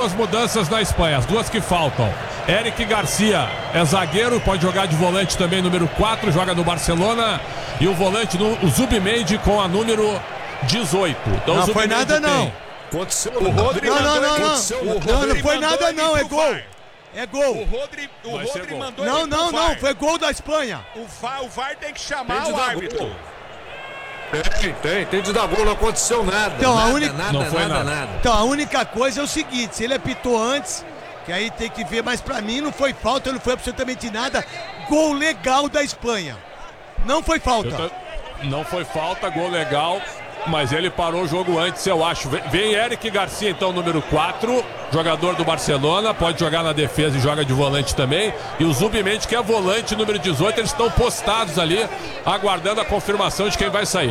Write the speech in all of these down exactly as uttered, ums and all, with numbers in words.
duas mudanças na Espanha, as duas que faltam. Eric Garcia é zagueiro, pode jogar de volante também, número quatro, joga no Barcelona. E o volante, o Zubimendi, com a número dezoito. Então, não foi nada, tem... não. Aconteceu. O Rodri não, não, não, não, não. Não, não foi nada, não. É gol. É gol. O Rodri, o Rodri mandou Não, ele não, pro não. V A R. Foi gol da Espanha. O V A R, o V A R tem que chamar Tem o de dar árbitro. gol. Tem, tem, tem de dar gol, não aconteceu nada. Então, nada, a única... nada, não foi nada, nada. nada. Então, a única coisa é o seguinte, se ele apitou antes, que aí tem que ver, mas pra mim não foi falta, não foi absolutamente nada. Gol legal da Espanha. Não foi falta. Tô... Não foi falta, gol legal, mas ele parou o jogo antes, eu acho. Vem Eric Garcia, então, número quatro, jogador do Barcelona, pode jogar na defesa e joga de volante também. E o Zubimendi, que é volante, número dezoito, eles estão postados ali, aguardando a confirmação de quem vai sair.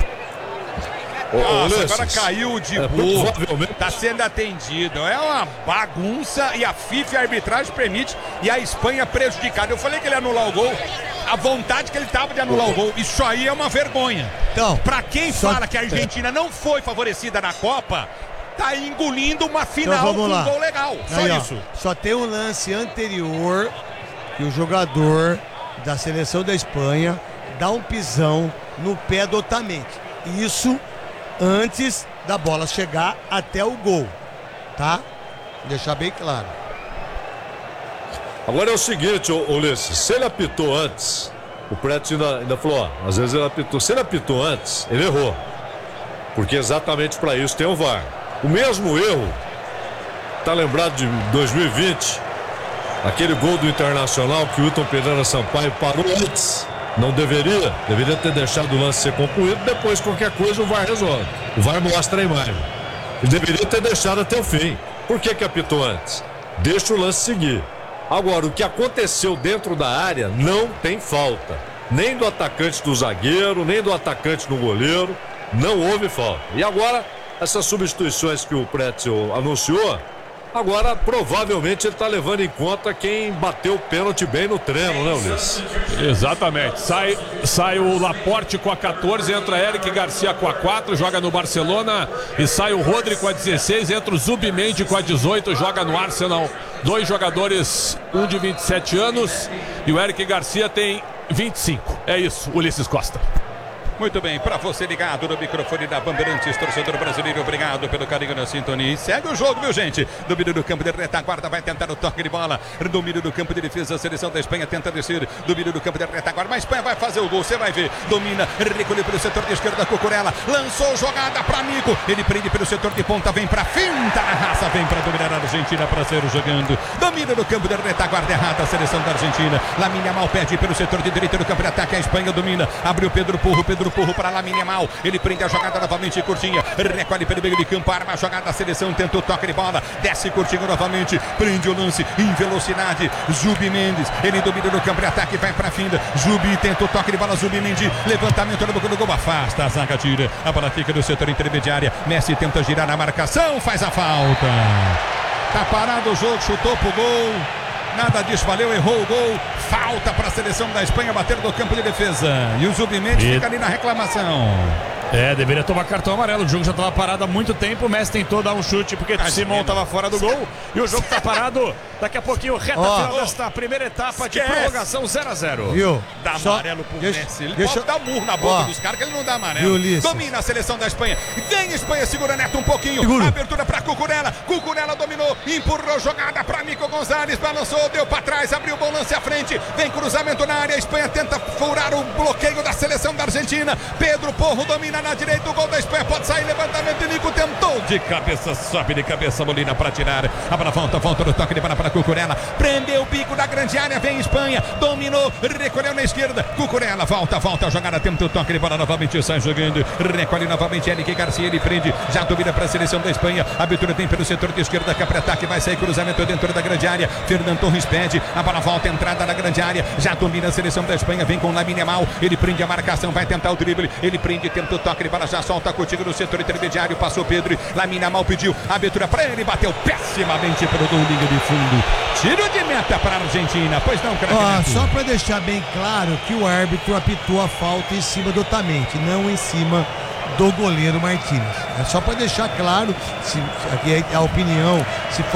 Nossa, agora caiu de é, burro, tá sendo atendido, é uma bagunça e a FIFA e a arbitragem permite e a Espanha prejudicada. Eu falei que ele ia anular o gol, a vontade que ele tava de anular o gol, isso aí é uma vergonha. Então, pra quem só... fala que a Argentina não foi favorecida na Copa, tá engolindo uma final então, com um lá. gol legal, só aí, isso. Ó, só tem um lance anterior que o jogador da seleção da Espanha dá um pisão no pé do Otamendi. Isso antes da bola chegar até o gol, tá? Vou deixar bem claro. Agora é o seguinte, Ulisses, se ele apitou antes, o Preto ainda, ainda falou, ó, às vezes ele apitou, se ele apitou antes, ele errou. Porque exatamente para isso tem o V A R. O mesmo erro, tá lembrado de dois mil e vinte, aquele gol do Internacional que o Wilton Pereira Sampaio parou antes. Não deveria, deveria ter deixado o lance ser concluído, depois qualquer coisa o V A R resolve. O V A R mostra a imagem. Ele deveria ter deixado até o fim. Por que que apitou antes? Deixa o lance seguir. Agora, o que aconteceu dentro da área não tem falta. Nem do atacante do zagueiro, nem do atacante do goleiro. Não houve falta. E agora, essas substituições que o Pretzel anunciou, agora provavelmente ele está levando em conta quem bateu o pênalti bem no treino, né, Ulisses? Exatamente. Sai, sai o Laporte com a quatorze, entra Eric Garcia com a quatro, joga no Barcelona. E sai o Rodri com a dezesseis, entra o Zubimendi com a dezoito, joga no Arsenal. Dois jogadores, um de vinte e sete anos e o Eric Garcia tem vinte e cinco. É isso, Ulisses Costa. Muito bem, para você ligado no microfone da Bandeirantes, torcedor brasileiro, obrigado pelo carinho na sintonia. E segue o jogo, meu gente. Domínio do campo de retaguarda, vai tentar o toque de bola. Domínio do campo de defesa, a seleção da Espanha tenta descer. Domínio do campo de retaguarda, mas a Espanha vai fazer o gol, você vai ver. Domina, recolhe pelo setor de esquerda, Cucurella. Lançou jogada para Nico. Ele prende pelo setor de ponta, vem para finta na raça, vem para dominar a Argentina, para ser jogando. Domínio do campo de retaguarda, errada a seleção da Argentina. Lamine Yamal perde pelo setor de direita do campo de ataque. A Espanha domina, abriu Pedro Porro, Pedro Porro para Lamine Yamal, ele prende a jogada novamente, curtinha, recolhe pelo meio de campo, arma a jogada da seleção, tenta o toque de bola, desce curtinho novamente, prende o lance em velocidade, Zubimendi, ele domina no campo de ataque, vai para a finda, Zubi tenta o toque de bola, Zubimendi, levantamento na boca do gol, afasta, a zaga tira, a bola fica no setor intermediária, Messi tenta girar na marcação, faz a falta, tá parado o jogo, chutou pro gol. Nada disso, valeu, errou o gol. Falta para a seleção da Espanha bater do campo de defesa. E o Zubimendi e... fica ali na reclamação. É, deveria tomar cartão amarelo. O jogo já estava parado há muito tempo. O Messi tentou dar um chute porque o Simão estava fora do gol. E o jogo está parado. Daqui a pouquinho, reta oh, final oh. desta primeira etapa de prorrogação zero a zero. Viu? Dá Só... amarelo pro deixa... Messi. Ele deixa... pode dar murro na boca oh. dos caras que ele não dá amarelo. Viu, domina a seleção da Espanha. Vem Espanha, segura Neto um pouquinho. Segura. Abertura para Cucurella. Cucurella dominou, empurrou jogada para Nico Gonzalez. Balançou, deu para trás, abriu o bom lance à frente. Vem cruzamento na área. A Espanha tenta furar o bloqueio da seleção da Argentina. Pedro Porro domina na direita. O gol da Espanha pode sair. Levantamento de Nico, tentou de cabeça, sobe de cabeça Molina para tirar. A bola volta, volta no toque de bola para Cucurella. Prendeu o bico da grande área, vem Espanha, dominou, recolheu na esquerda. Cucurella volta, volta a jogada, tenta o toque de bola novamente, sai jogando. Recolhe novamente Eric Garcia, ele prende, já domina para a seleção da Espanha. A abertura tem pelo setor de esquerda, cá para ataque, vai sair cruzamento dentro da grande área. Fernando Torres pede, a bola volta, entrada na grande área. Já domina a seleção da Espanha, vem com Lamine Yamal. Ele prende a marcação, vai tentar o drible. Ele prende, tenta o toque de bola, já solta contigo no setor intermediário, passou Pedro, Lamine Yamal pediu abertura para ele, bateu pessimamente pelo gol, linha de fundo, tiro de meta para a Argentina, pois não, craque? Ó, só para deixar bem claro que o árbitro apitou a falta em cima do Otamendi, não em cima do goleiro Martínez. É só para deixar claro, se aqui é a opinião, se foi